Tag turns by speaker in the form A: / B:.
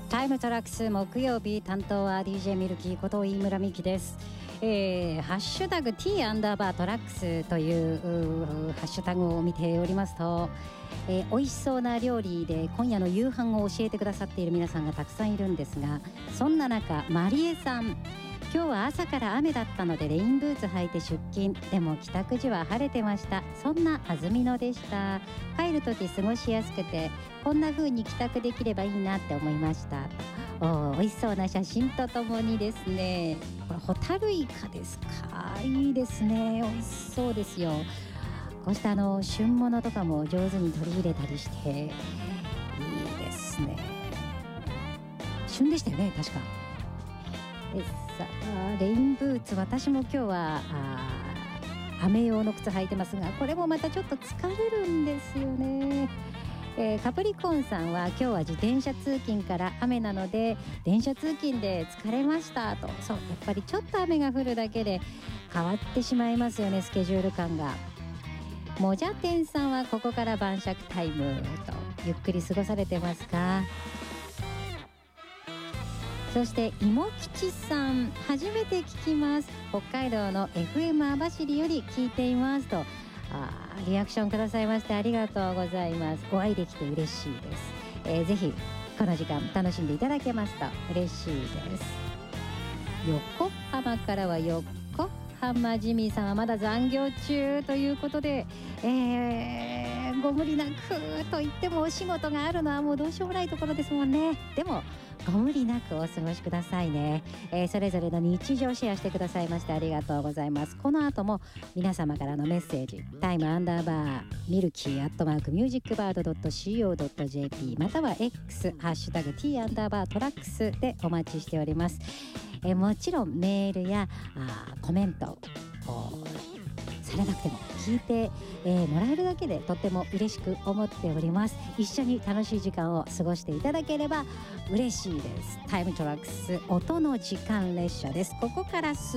A: タイムトラックス木曜日、担当は DJ ミルキーこと飯村美希です。ハッシュタグ T アンダーバートラックスというハッシュタグを見ておりますと、美味しそうな料理で今夜の夕飯を教えてくださっている皆さんがたくさんいるんですが、そんな中マリエさん、今日は朝から雨だったのでレインブーツ履いて出勤、でも帰宅時は晴れてました。そんな安曇野でした。帰る時過ごしやすくて、こんな風に帰宅できればいいなって思いました。美味しそうな写真とともにですね、これホタルイカですか。いいですね、美味しそうですよ。こうした旬物とかも上手に取り入れたりしていいですね。旬でしたよね、確か。さあレインブーツ、私も今日は雨用の靴履いてますが、これもまたちょっと疲れるんですよね。カプリコーンさんは今日は自転車通勤から雨なので電車通勤で疲れましたと。そう、やっぱりちょっと雨が降るだけで変わってしまいますよね、スケジュール感が。もじゃてんさんはここから晩酌タイムとゆっくり過ごされてますか。そして芋吉さん、初めて聞きます。北海道の FM 網走より聞いていますとリアクションくださいましてありがとうございます。お会いできて嬉しいです。ぜひこの時間楽しんでいただけますと嬉しいです。横浜からは横浜ジミーさんはまだ残業中ということで、ご無理なくと言ってもお仕事があるのはもうどうしようもないところですもんね。でもご無理なくお過ごしくださいね。それぞれの日常をシェアしてくださいましてありがとうございます。この後も皆様からのメッセージ、タイムアンダーバーミルキーアットマークミュージックバード .co.jp または X ハッシュタグ T アンダーバートラックスでお待ちしております。もちろんメールやコメントされなくても聞いて、もらえるだけでとっても嬉しく思っております。一緒に楽しい時間を過ごしていただければ嬉しいです。タイムトラックス音の時間列車です。ここから